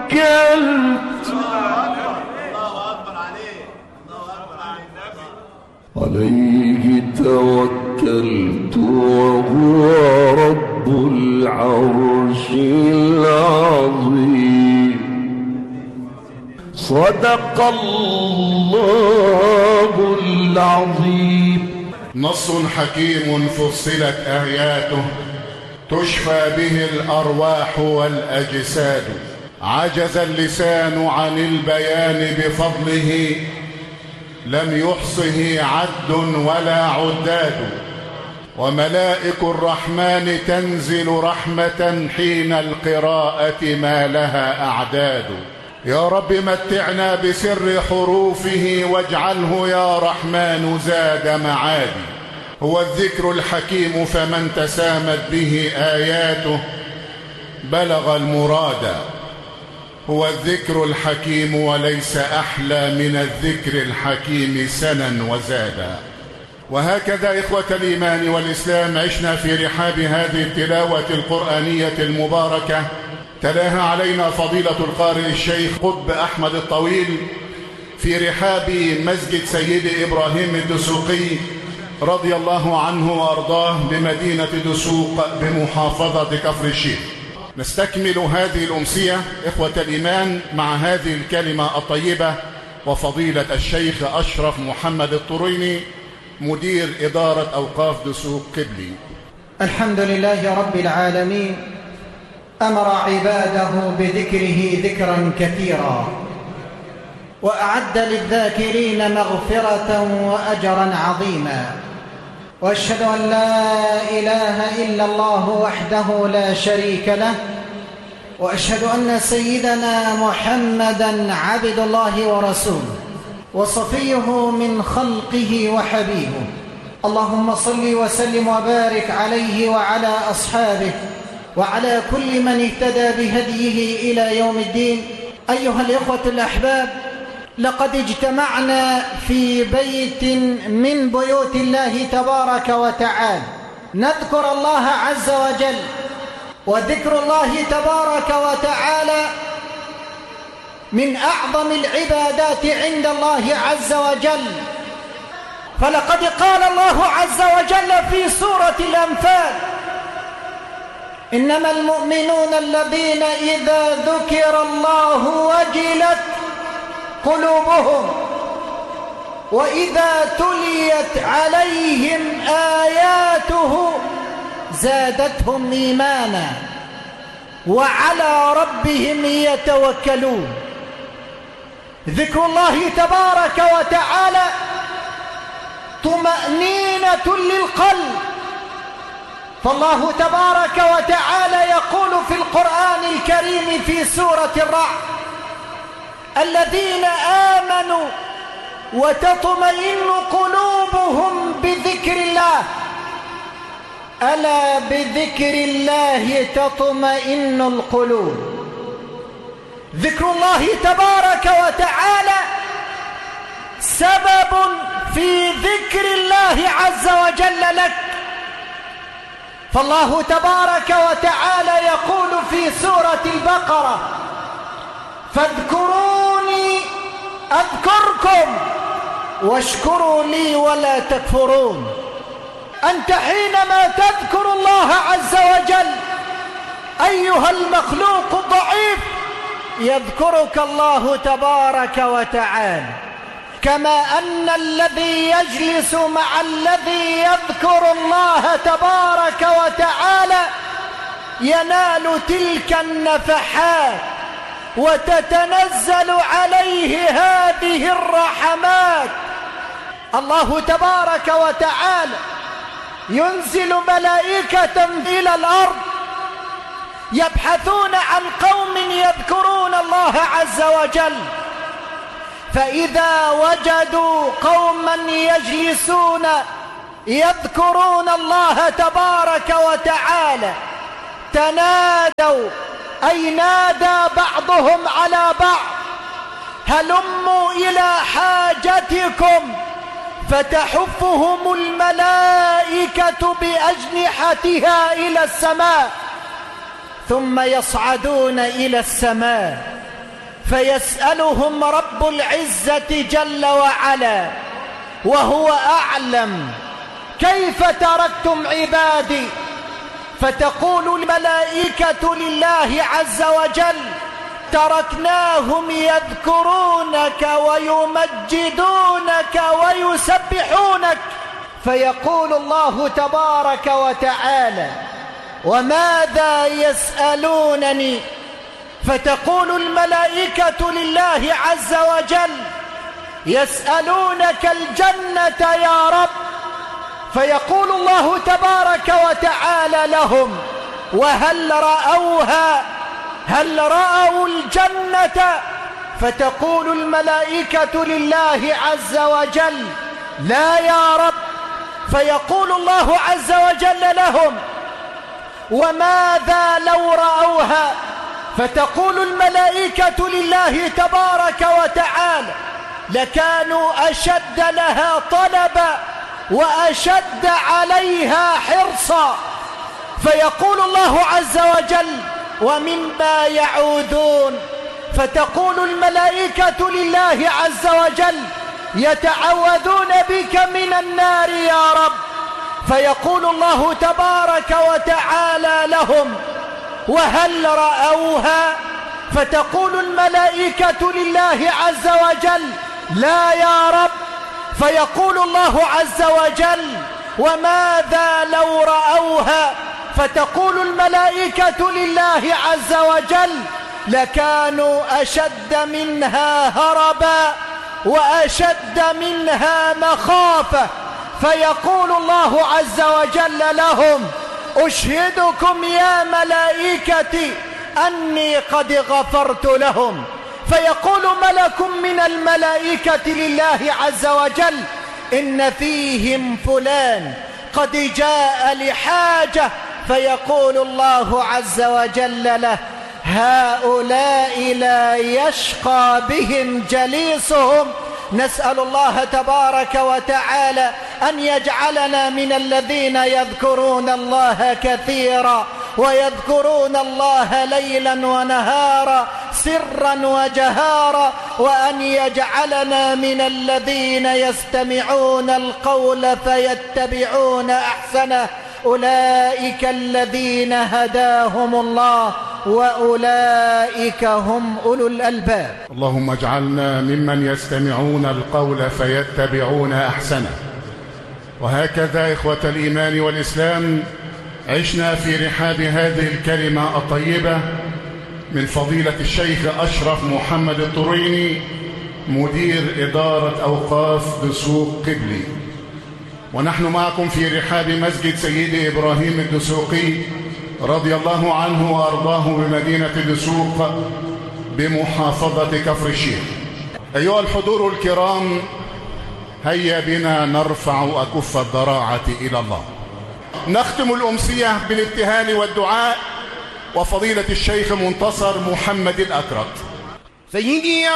عليه توكلت وهو رب العرش العظيم. صدق الله العظيم. نص حكيم فصلت آياته تشفى به الأرواح والأجساد. عجز اللسان عن البيان بفضله، لم يحصه عد ولا عداد. وملائك الرحمن تنزل رحمة حين القراءة ما لها أعداد. يا رب متعنا بسر حروفه واجعله يا رحمن زاد معادي. هو الذكر الحكيم فمن تسامت به آياته بلغ المراد. هو الذكر الحكيم وليس أحلى من الذكر الحكيم سنا وزادا. وهكذا إخوة الإيمان والإسلام عشنا في رحاب هذه التلاوة القرآنية المباركة. تلاها علينا فضيلة القارئ الشيخ قطب أحمد الطويل في رحاب مسجد سيدي إبراهيم الدسوقي رضي الله عنه وأرضاه بمدينة دسوق بمحافظة كفر الشيخ. نستكمل هذه الأمسية إخوة الإيمان مع هذه الكلمة الطيبة وفضيلة الشيخ أشرف محمد الطريني مدير إدارة أوقاف دسوق قبلي. الحمد لله رب العالمين، أمر عباده بذكره ذكرا كثيرا، وأعد للذاكرين مغفرة وأجرا عظيما. وأشهد أن لا إله إلا الله وحده لا شريك له، وأشهد أن سيدنا محمدًا عبد الله ورسوله وصفيه من خلقه وحبيبه. اللهم صل وسلم وبارك عليه وعلى أصحابه وعلى كل من اهتدى بهديه إلى يوم الدين. أيها الإخوة الأحباب، لقد اجتمعنا في بيت من بيوت الله تبارك وتعالى نذكر الله عز وجل. وذكر الله تبارك وتعالى من أعظم العبادات عند الله عز وجل. فلقد قال الله عز وجل في سورة الأنفال: إنما المؤمنون الذين إذا ذكر الله وجلت قلوبهم وإذا تليت عليهم آياته زادتهم إيمانا وعلى ربهم يتوكلون. ذكر الله تبارك وتعالى طمأنينة للقلب. فالله تبارك وتعالى يقول في القرآن الكريم في سورة الرعد: الذين آمنوا وتطمئن قلوبهم بذكر الله، ألا بذكر الله تطمئن القلوب. ذكر الله تبارك وتعالى سبب في ذكر الله عز وجل لك. فالله تبارك وتعالى يقول في سورة البقرة: فاذكروني أذكركم واشكروا لي ولا تكفرون. أنت حينما تذكر الله عز وجل أيها المخلوق الضعيف يذكرك الله تبارك وتعالى، كما أن الذي يجلس مع الذي يذكر الله تبارك وتعالى ينال تلك النفحات وتتنزل عليه هذه الرحمات. الله تبارك وتعالى ينزل ملائكة إلى الأرض يبحثون عن قوم يذكرون الله عز وجل، فإذا وجدوا قوما يجلسون يذكرون الله تبارك وتعالى تنادوا، أي نادى بعضهم على بعض: هلموا إلى حاجتكم، فتحفهم الملائكة بأجنحتها إلى السماء، ثم يصعدون إلى السماء فيسألهم رب العزة جل وعلا وهو أعلم: كيف تركتم عبادي؟ فتقول الملائكة لله عز وجل: تركناهم يذكرونك ويمجدونك ويسبحونك. فيقول الله تبارك وتعالى: وماذا يسألونني؟ فتقول الملائكة لله عز وجل: يسألونك الجنة يا رب. فيقول الله تبارك وتعالى لهم: وهل رأوها؟ هل رأوا الجنة؟ فتقول الملائكة لله عز وجل: لا يا رب. فيقول الله عز وجل لهم: وماذا لو رأوها؟ فتقول الملائكة لله تبارك وتعالى: لكانوا أشد لها طلبا وأشد عليها حرصا. فيقول الله عز وجل: ومما يعوذون؟ فتقول الملائكة لله عز وجل: يتعوذون بك من النار يا رب. فيقول الله تبارك وتعالى لهم: وهل رأوها؟ فتقول الملائكة لله عز وجل: لا يا رب. فيقول الله عز وجل: وماذا لو رأوها؟ فتقول الملائكة لله عز وجل: لكانوا أشد منها هربا وأشد منها مخافة. فيقول الله عز وجل لهم: أشهدكم يا ملائكتي أني قد غفرت لهم. فيقول ملك من الملائكة لله عز وجل: إن فيهم فلان قد جاء لحاجة. فيقول الله عز وجل له: هؤلاء لا يشقى بهم جليسهم. نسأل الله تبارك وتعالى أن يجعلنا من الذين يذكرون الله كثيرا ويذكرون الله ليلا ونهارا سرا وجهارا، وأن يجعلنا من الذين يستمعون القول فيتبعون أحسنه. أولئك الذين هداهم الله وأولئك هم أولو الألباب. اللهم اجعلنا ممن يستمعون القول فيتبعون أحسنه. وهكذا إخوة الإيمان والإسلام عشنا في رحاب هذه الكلمة الطيبة من فضيلة الشيخ أشرف محمد الطريني مدير إدارة أوقاف دسوق قبلي. ونحن معكم في رحاب مسجد سيدي إبراهيم الدسوقي رضي الله عنه وأرضاه بمدينة دسوق بمحافظة كفر الشيخ. أيها الحضور الكرام، هيا بنا نرفع أكف الضراعة إلى الله. نختم الأمسية بالابتهال والدعاء وفضيلة الشيخ منتصر محمد الأكرت. سيدي